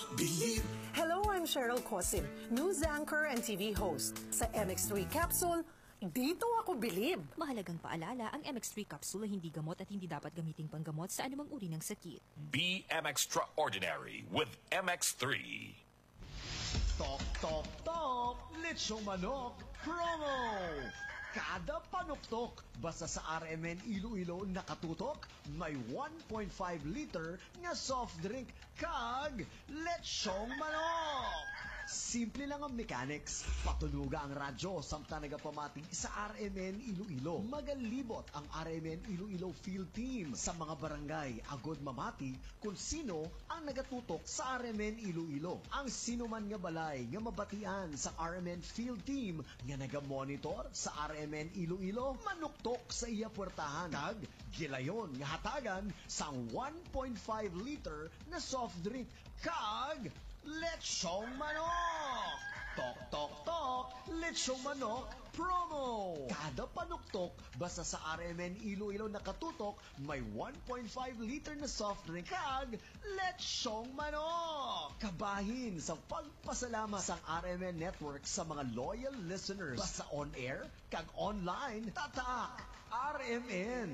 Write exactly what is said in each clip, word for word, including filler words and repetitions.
Believe. Hello, I'm Cheryl Cosim, news anchor and T V host. Sa M X three Capsule, dito ako bilib. Mahalagang paalala, ang M X three capsule ay hindi gamot at hindi dapat gamiting panggamot sa anumang uri ng sakit. Be M Extraordinary with M X three. Tok, tok, tok! Lechong manok promo! Kada panuktok, basta sa R M N Iloilo nakatutok, may one point five liter nga soft drink kag lechong manok! Simple lang ang mechanics. Patunuga ang radyo samtang nagapamati sa R M N Iloilo. Magalibot ang R M N Iloilo field team sa mga barangay agod mamati kung sino ang nagatutok sa R M N Iloilo. Ang sino man nga balay nga mabatian sa R M N field team nga nagamonitor sa R M N Iloilo, manuktok sa iya puertahan. Kag gilayon nga hatagan sang one point five liter na soft drink kag lechong manok! Tok, tok, tok! Lechong manok promo! Kada panuktok, basta sa R M N Iloilo nakatutok, may one point five liter na soft drink kag lechong manok! Kabahin sa pagpasalamat sa R M N Network sa mga loyal listeners. Basta on-air, kag online, tatak! R M N!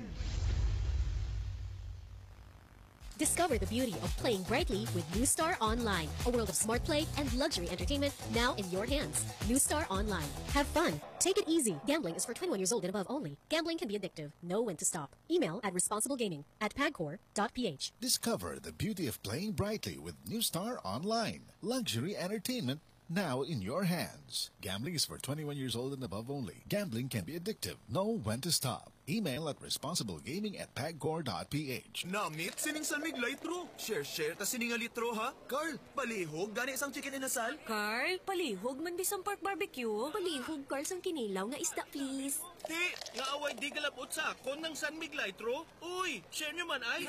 Discover the beauty of playing brightly with New Star Online, a world of smart play and luxury entertainment now in your hands. New Star Online. Have fun. Take it easy. Gambling is for twenty-one years old and above only. Gambling can be addictive. Know when to stop. Email at responsiblegaming at pagcor dot p h. Discover the beauty of playing brightly with New Star Online. Luxury entertainment now in your hands. Gambling is for twenty-one years old and above only. Gambling can be addictive. Know when to stop. Email at responsiblegaming at pagcor dot p h. Namit sining San Mig Litro. Share share ta sining nga litro ha. Carl, palihog gani isang chicken inasal. Carl, palihog man bisang pork barbecue. Palihog, Carl, sang kinilaw nga isda, please. Di, nga away di galabot sa akon ng San Mig Litro. Uy, share nyo man ay.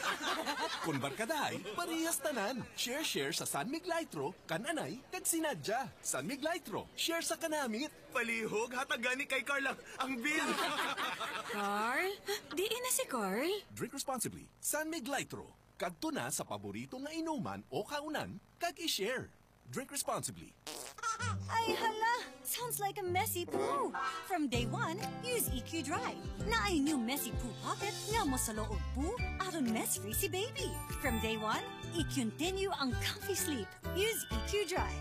Kun barkaday, parehas tanan. Share share sa San Mig Litro, kananay, kag sinadya. San Mig Litro, share sa kanamit. Palihog, hatag gani kay Carl ang, ang bill. Carl? Di na si Carl? Drink responsibly. San Mig Litro. Kadto na sa paborito nga inuman o kaunan, kag i-share. Drink responsibly. Ay, hala! Sounds like a messy poo. From day one, use E Q Dry. Na ay new messy poo pocket nga mo sa loob poo aron mess-free si baby. From day one, i-continue ang comfy sleep. Use E Q Dry.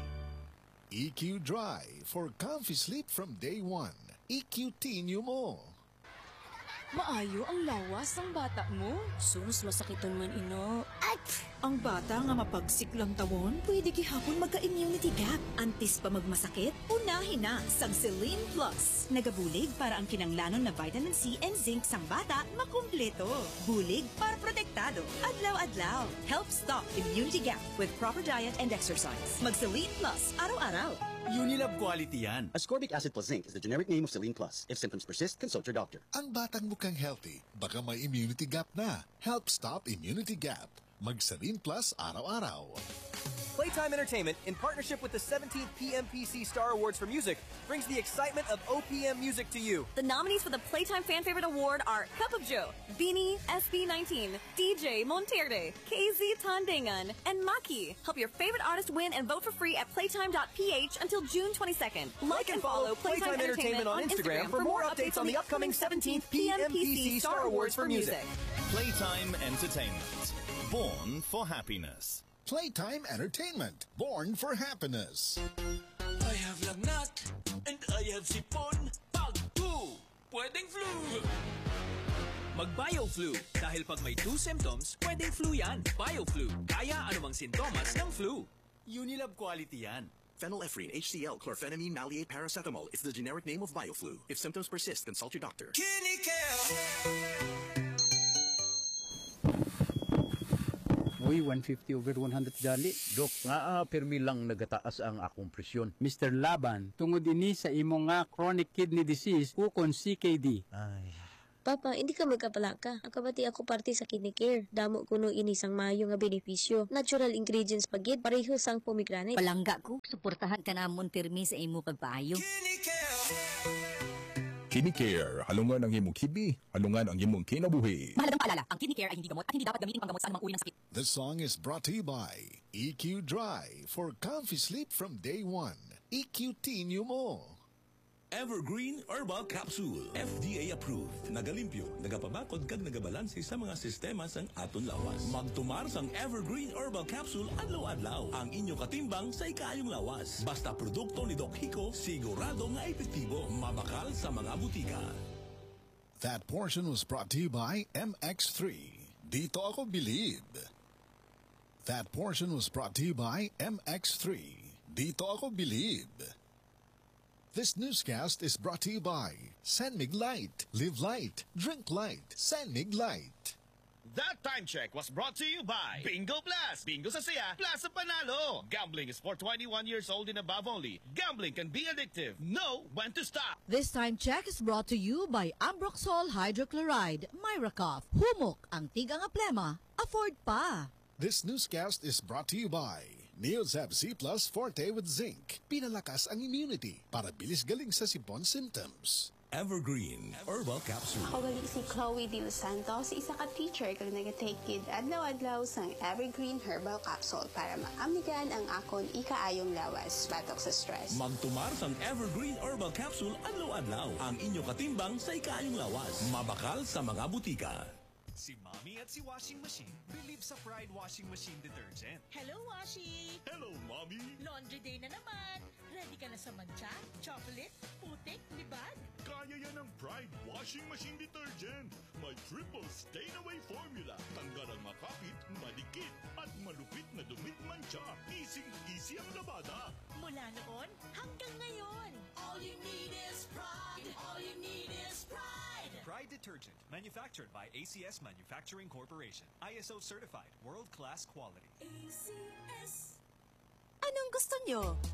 E Q Dry for comfy sleep from day one. E Q Tinyo mo. Maayo ang lawas ng bata mo. Sus, masakiton man ino. At ang bata nga mapagsik lang tawon, pwede gihapon magka-immunity gap. Antes pa magmasakit, unahin na sang Celine Plus. Nagabulig para ang kinanglanon na vitamin C and zinc sang bata makumpleto. Bulig para protektado. Adlaw-adlaw. Help stop immunity gap with proper diet and exercise. Mag Celine Plus araw-araw. Unilab Quality yan. Ascorbic acid plus zinc is the generic name of Celine Plus. If symptoms persist, consult your doctor. Ang batang mukhang healthy, baka may immunity gap na. Help stop immunity gap. Mag-Celine Plus araw-araw. Playtime Entertainment, in partnership with the seventeenth P M P C Star Awards for Music, brings the excitement of O P M music to you. The nominees for the Playtime Fan Favorite Award are Cup of Joe, Beanie, S B nineteen, D J Monterde, K Z Tandangan, and Maki. Help your favorite artist win and vote for free at playtime dot p h until June twenty-second. Like and follow Playtime, Playtime Entertainment on Instagram for more updates on the upcoming seventeenth P M P C Star Awards for Music. Playtime Entertainment, born for happiness. Playtime Entertainment, born for happiness. I have lagnat and I have sipon. Pag two, pwedeng flu. Mag-BioFlu. Dahil pag may two symptoms, pwedeng flu yan. BioFlu. Kaya anumang sintomas ng flu. Unilab Quality yan. Phenylephrine, H C L, chlorphenamine, maleate, paracetamol is the generic name of BioFlu. If symptoms persist, consult your doctor. Uy, one fifty over one hundred dali. Dok, nga uh, permi lang nagataas ang akong presyon. Mister Laban, tungod ini sa imo nga chronic kidney disease, ukon C K D. Ay. Papa, hindi ka magkapalaka. Akabati ako parte sa kidney care. Damo kuno ini sang maayo nga benepisyo. Natural ingredients pagid, pareho sang pomegranate. Palangga ko, suportahan ka namon pirmi sa imo kagpaayo. Kinicare, halungan ang imong kibi, halungan ang imong kinabuhi. Mahalagang paalala, ang kidney care ay hindi gamot at hindi dapat gamitin panggamot sa anumang uri ng sakit. This song is brought to you by E Q Dry for comfy sleep from day one. E Q Tinyo mo. Evergreen Herbal Capsule. F D A approved. Nagalimpyo, nagapabakod kag nagabalanse sa mga sistema sang aton lawas. Magtumar sang Evergreen Herbal Capsule adlaw-adlaw. Ang inyo katimbang sa ikayong lawas. Basta produkto ni Doc Hico, sigurado nga epektibo. Mabakal sa mga butika. That portion was brought to you by M X three. Dito ako bilib. That portion was brought to you by M X three. Dito ako bilib. This newscast is brought to you by Sanmig Light. Live light, drink light. Sanmig Light. That time check was brought to you by Bingo Plus. Bingo sa saya, plus sa panalo. Gambling is for twenty-one years old and above only. Gambling can be addictive. Know when to stop. This time check is brought to you by Ambroxol Hydrochloride, Myracoff, Humok, ang tigang aplema, afford pa. This newscast is brought to you by Neozab C Plus Forte with Zinc. Pinalakas ang immunity para bilis galing sa sipon symptoms. Evergreen Herbal Capsule. Ako gali si Chloe De Los Santos, isa ka teacher kag nag-take kid adlaw-adlaw sang Evergreen Herbal Capsule para maamigan ang akon ikaayong lawas batok sa stress. Magtumar sang Evergreen Herbal Capsule adlaw-adlaw. Ang inyo katimbang sa ikaayong lawas. Mabakal sa mga butika. Si Mommy at si Washing Machine believe sa Pride Washing Machine Detergent. Hello, Washi! Hello, Mommy! Laundry day na naman. Ready ka na sa mancha, chocolate, putik, libag? Kaya yan ang Pride Washing Machine Detergent. May triple stain-away formula. Tanggal ang makapit, madikit, at malupit na dumit mancha. Easy-easy ang labada. Mula noon hanggang ngayon. All you need is pride. All you need is pride. Pride Detergent, manufactured by A C S Manufacturing Corporation. I S O certified, world-class quality. A C S. Anong gusto nyo?